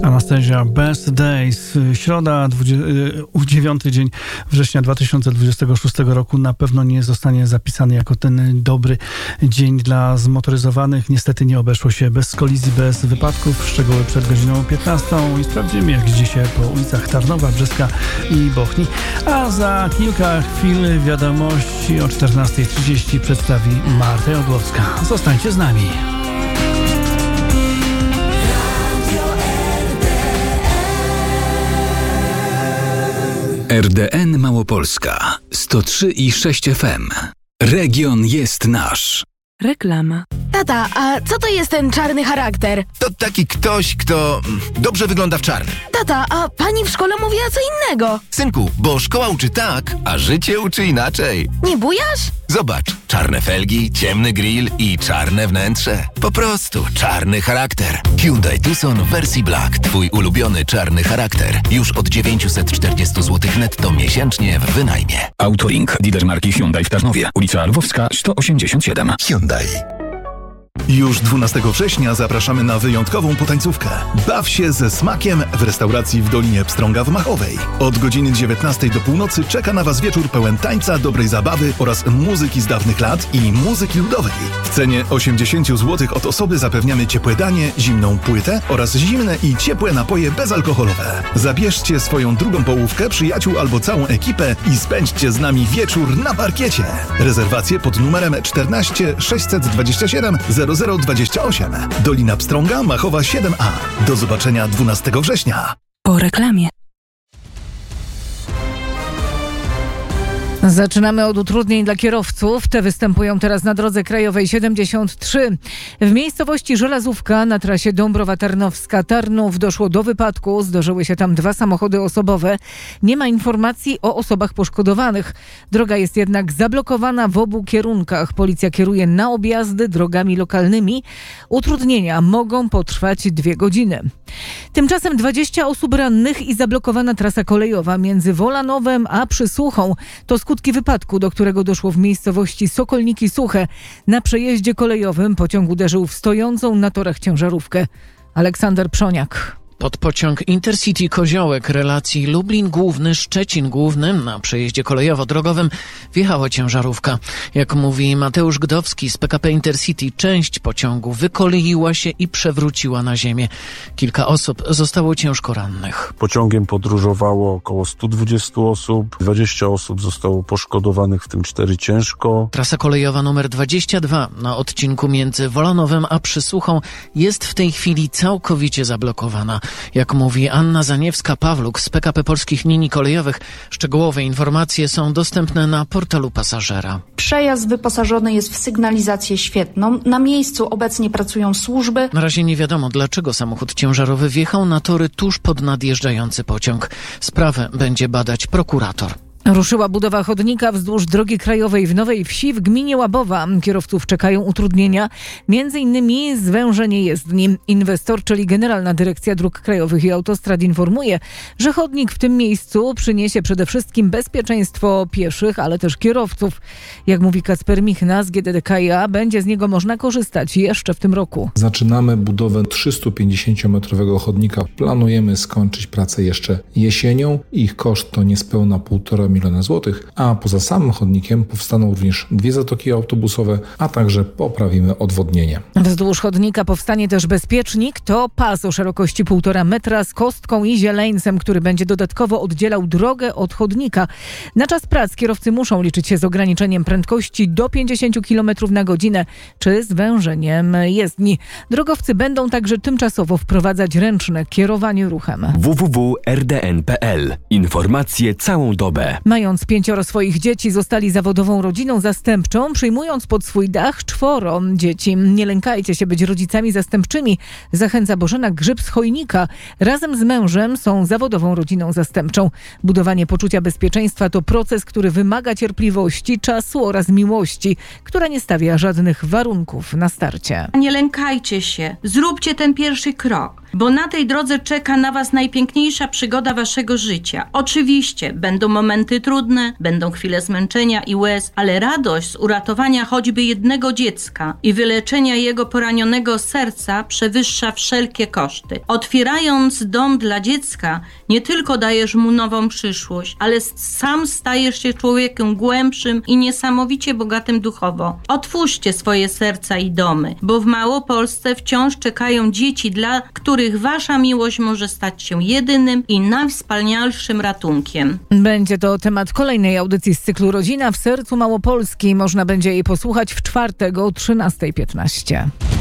Anastasia, Best Days. Środa, 9 dzień września 2026 roku na pewno nie zostanie zapisany jako ten dobry dzień dla zmotoryzowanych. Niestety nie obeszło się bez kolizji, bez wypadków. Szczegóły przed godziną 15 i sprawdzimy, jak dzisiaj po ulicach Tarnowa, Brzeska i Bochni. A za kilka chwil wiadomości o 14:30 przedstawi Marta Jodłowska. Zostańcie z nami. RDN Małopolska 103,6 FM. Region jest nasz. Reklama. Tata, a co to jest ten czarny charakter? To taki ktoś, kto dobrze wygląda w czarnym. Tata, a pani w szkole mówiła co innego. Synku, bo szkoła uczy tak, a życie uczy inaczej. Nie bujasz? Zobacz, czarne felgi, ciemny grill i czarne wnętrze. Po prostu czarny charakter. Hyundai Tucson w wersji Black. Twój ulubiony czarny charakter. Już od 940 zł netto miesięcznie w wynajmie. Autolink, lider marki Hyundai w Tarnowie. Ulica Lwowska 187. Hyundai. Już 12 września zapraszamy na wyjątkową potańcówkę. Baw się ze smakiem w restauracji w Dolinie Pstrąga w Machowej. Od godziny 19 do północy czeka na Was wieczór pełen tańca, dobrej zabawy oraz muzyki z dawnych lat i muzyki ludowej. W cenie 80 zł od osoby zapewniamy ciepłe danie, zimną płytę oraz zimne i ciepłe napoje bezalkoholowe. Zabierzcie swoją drugą połówkę, przyjaciół albo całą ekipę i spędźcie z nami wieczór na parkiecie. Rezerwacje pod numerem 14 627 0028. Dolina Pstrąga, Machowa 7A. Do zobaczenia 12 września. Po reklamie. Zaczynamy od utrudnień dla kierowców. Te występują teraz na drodze krajowej 73. W miejscowości Żelazówka na trasie Dąbrowa-Tarnowska-Tarnów doszło do wypadku. Zdarzyły się tam 2 samochody osobowe. Nie ma informacji o osobach poszkodowanych. Droga jest jednak zablokowana w obu kierunkach. Policja kieruje na objazdy drogami lokalnymi. Utrudnienia mogą potrwać 2 godziny. Tymczasem 20 osób rannych i zablokowana trasa kolejowa między Wolanowem a Przysłuchą. To skutki wypadku, do którego doszło w miejscowości Sokolniki Suche. Na przejeździe kolejowym pociąg uderzył w stojącą na torach ciężarówkę. Aleksander Przoniak. Pod pociąg Intercity Koziołek relacji Lublin Główny, Szczecin Główny na przejeździe kolejowo-drogowym wjechała ciężarówka. Jak mówi Mateusz Gdowski z PKP Intercity, część pociągu wykoleiła się i przewróciła na ziemię. Kilka osób zostało ciężko rannych. Pociągiem podróżowało około 120 osób, 20 osób zostało poszkodowanych, w tym 4 ciężko. Trasa kolejowa numer 22 na odcinku między Wolanowem a Przysłuchą jest w tej chwili całkowicie zablokowana. Jak mówi Anna Zaniewska-Pawluk z PKP Polskich Linii Kolejowych, szczegółowe informacje są dostępne na portalu pasażera. Przejazd wyposażony jest w sygnalizację świetną. Na miejscu obecnie pracują służby. Na razie nie wiadomo, dlaczego samochód ciężarowy wjechał na tory tuż pod nadjeżdżający pociąg. Sprawę będzie badać prokurator. Ruszyła budowa chodnika wzdłuż drogi krajowej w Nowej Wsi w gminie Łabowa. Kierowców czekają utrudnienia, m.in. zwężenie jezdni. Inwestor, czyli Generalna Dyrekcja Dróg Krajowych i Autostrad informuje, że chodnik w tym miejscu przyniesie przede wszystkim bezpieczeństwo pieszych, ale też kierowców. Jak mówi Kacper Michna z GDDKiA, będzie z niego można korzystać jeszcze w tym roku. Zaczynamy budowę 350-metrowego chodnika. Planujemy skończyć pracę jeszcze jesienią. Ich koszt to niespełna 1,5 miliona złotych, a poza samym chodnikiem powstaną również 2 zatoki autobusowe, a także poprawimy odwodnienie. Wzdłuż chodnika powstanie też bezpiecznik. To pas o szerokości 1,5 metra z kostką i zieleńcem, który będzie dodatkowo oddzielał drogę od chodnika. Na czas prac kierowcy muszą liczyć się z ograniczeniem prędkości do 50 km na godzinę czy zwężeniem jezdni. Drogowcy będą także tymczasowo wprowadzać ręczne kierowanie ruchem. www.rdn.pl. Informacje całą dobę. Mając 5 swoich dzieci, zostali zawodową rodziną zastępczą, przyjmując pod swój dach 4 dzieci. Nie lękajcie się być rodzicami zastępczymi, zachęca Bożena Grzyb z Chojnika. Razem z mężem są zawodową rodziną zastępczą. Budowanie poczucia bezpieczeństwa to proces, który wymaga cierpliwości, czasu oraz miłości, która nie stawia żadnych warunków na starcie. Nie lękajcie się, zróbcie ten pierwszy krok. bo na tej drodze czeka na Was najpiękniejsza przygoda Waszego życia. Oczywiście będą momenty trudne, będą chwile zmęczenia i łez, ale radość z uratowania choćby jednego dziecka i wyleczenia jego poranionego serca przewyższa wszelkie koszty. Otwierając dom dla dziecka, nie tylko dajesz mu nową przyszłość, ale sam stajesz się człowiekiem głębszym i niesamowicie bogatym duchowo. Otwórzcie swoje serca i domy, bo w Małopolsce wciąż czekają dzieci, dla których Wasza miłość może stać się jedynym i najwspanialszym ratunkiem. Będzie to temat kolejnej audycji z cyklu Rodzina w sercu Małopolski. Można będzie jej posłuchać w czwartek o 13:15.